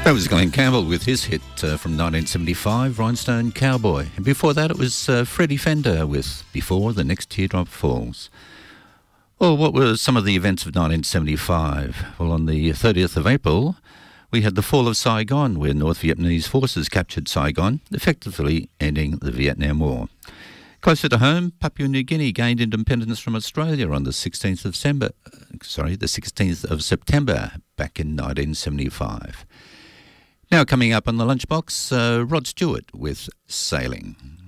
That was Glenn Campbell with his hit from 1975, Rhinestone Cowboy. And before that it was Freddie Fender with Before the Next Teardrop Falls. Well, what were some of the events of 1975? Well, on the 30th of April, we had the fall of Saigon, where North Vietnamese forces captured Saigon, effectively ending the Vietnam War. Closer to home, Papua New Guinea gained independence from Australia on the 16th of September back in 1975. Now coming up on the lunchbox, Rod Stewart with Sailing.